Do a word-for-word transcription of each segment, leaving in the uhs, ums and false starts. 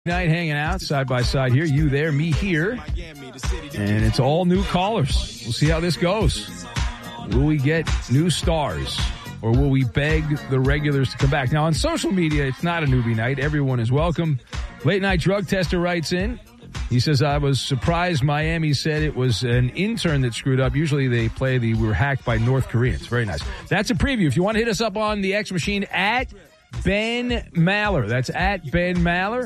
Night hanging out side by side here, you there, me here, and it's all new callers. We'll see how this goes. Will we get new stars, or will we beg the regulars to come back? Now, on social media, it's not a newbie night. Everyone is welcome. Late Night Drug Tester writes in. He says, I was surprised Miami said it was an intern that screwed up. Usually they play the we were hacked by North Koreans. Very nice. That's a preview. If you want to hit us up on the X Machine, at Ben Maller. That's at Ben Maller.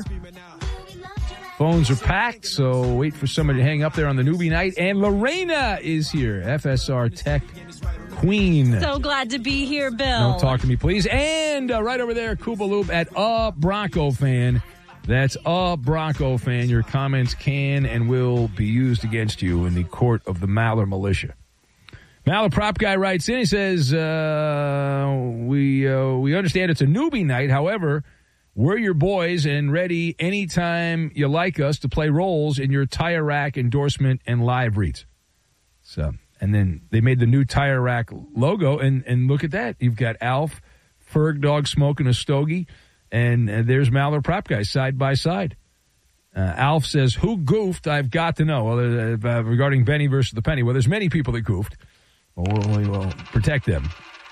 Phones are packed, so wait for somebody to hang up there on the newbie night. And Lorena is here, F S R Tech Queen. So glad to be here, Bill. Don't talk to me, please. And uh, right over there, Kuba Loop at A Bronco Fan. That's A Bronco Fan. Your comments can and will be used against you in the court of the Maller Militia. Maller Prop Guy writes in. He says, uh, we, uh, we understand it's a newbie night. However, we're your boys and ready anytime you like us to play roles in your Tire Rack endorsement and live reads. So, and then they made the new Tire Rack logo, and, and look at that. You've got Alf, Ferg Dog smoking a stogie, and uh, there's Maller Prop Guy side by side. Uh, Alf says, who goofed? I've got to know. Well, uh, uh, regarding Benny versus the Penny, well, there's many people that goofed. Well, we'll, we'll protect them.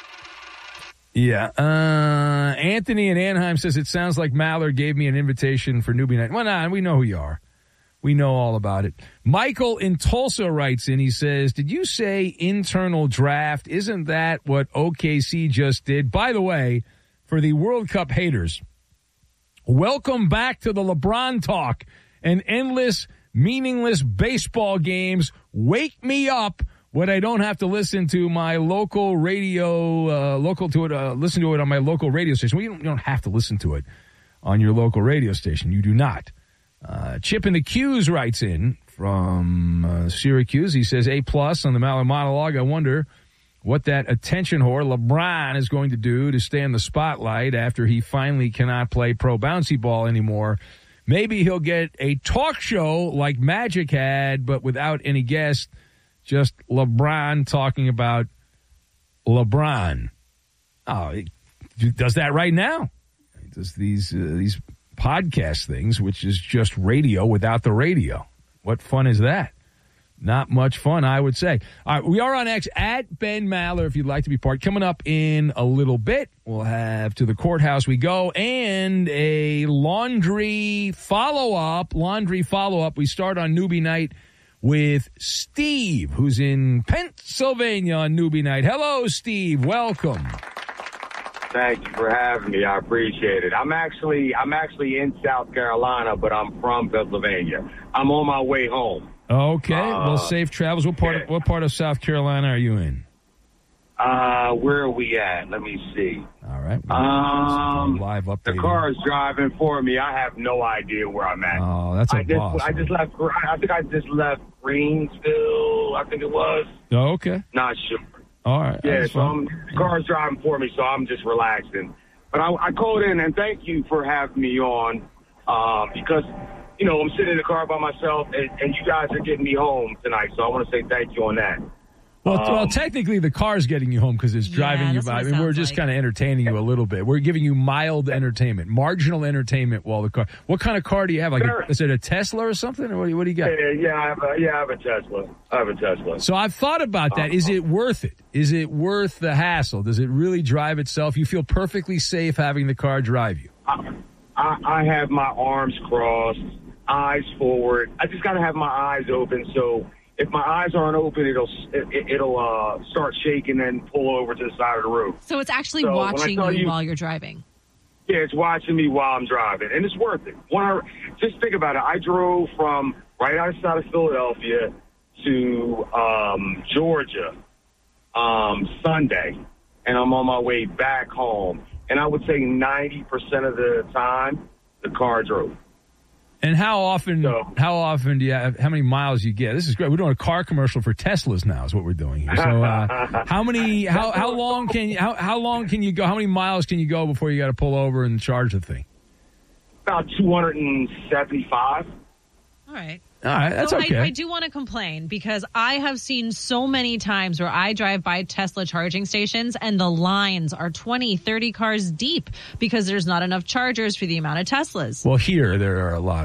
Yeah. Uh, Anthony in Anaheim says, it sounds like Maller gave me an invitation for newbie night. Well, nah, we know who you are. We know all about it. Michael in Tulsa writes in, he says, did you say internal draft? Isn't that what O K C just did? By the way, for the World Cup haters, welcome back to the LeBron talk and endless, meaningless baseball games. Wake me up when I don't have to listen to my local radio, uh, local to it, uh, listen to it on my local radio station. Well, you don't, you don't have to listen to it on your local radio station. You do not. Uh, Chip in the Q's writes in from uh, Syracuse. He says, A plus on the Maller monologue. I wonder what that attention whore LeBron is going to do to stay in the spotlight after he finally cannot play pro bouncy ball anymore. Maybe he'll get a talk show like Magic had, but without any guests. Just LeBron talking about LeBron. Oh, he does that right now. He does these uh, these podcast things, which is just radio without the radio. What fun is that? Not much fun, I would say. All right, we are on X at Ben Maller if you'd like to be part. Coming up in a little bit, we'll have To the Courthouse We Go and a laundry follow-up. Laundry follow-up. We start on newbie night with Steve, who's in Pennsylvania on newbie night. Hello, Steve. Welcome. Thank you for having me. I appreciate it. I'm actually I'm actually in South Carolina, but I'm from Pennsylvania. I'm on my way home. Okay. Uh, well, safe travels. What part? yeah. Of, what part of South Carolina are you in? Uh, where are we at? Let me see. All right. Um, live update. The car is driving for me. I have no idea where I'm at. Oh, that's a I just, boss. I just left. I think I just left Greensville. I think it was. Oh, okay. Not sure. All right. Yeah, so I'm, the car's driving for me, so I'm just relaxing. But I, I called in, and thank you for having me on uh, because, you know, I'm sitting in the car by myself, and, and you guys are getting me home tonight, so I want to say thank you on that. Well, um, well, technically the car's getting you home because it's driving Yeah, you that's by. what I it mean, we're sounds just like. kind of entertaining you a little bit. We're giving you mild entertainment, marginal entertainment while the car. What kind of car do you have? Like, a, Sure. is it a Tesla or something? Or what do you, what do you got? Yeah, yeah, I have a, yeah, I have a Tesla. I have a Tesla. So I've thought about that. Is it worth it? Is it worth the hassle? Does it really drive itself? You feel perfectly safe having the car drive you? I, I, I have my arms crossed, eyes forward. I just got to have my eyes open. So if my eyes aren't open, it'll it, it'll uh, start shaking and pull over to the side of the road. So it's actually So when I watching tell you, you- while you're driving. Yeah, it's watching me while I'm driving, and it's worth it. When I, just think about it. I drove from right outside of Philadelphia to um, Georgia um, Sunday, and I'm on my way back home. And I would say ninety percent of the time, the car drove. And how often? So- how often do you have? How many miles you get? This is great. We're doing a car commercial for Teslas now. Is what we're doing here. So, uh, how many? How how long can you? How how long can you go? How many miles can you go before you got to pull over and charge the thing? About two hundred seventy-five. All right. All right, that's so okay. I, I do want to complain because I have seen so many times where I drive by Tesla charging stations and the lines are twenty, thirty cars deep because there's not enough chargers for the amount of Teslas. Well, here there are a lot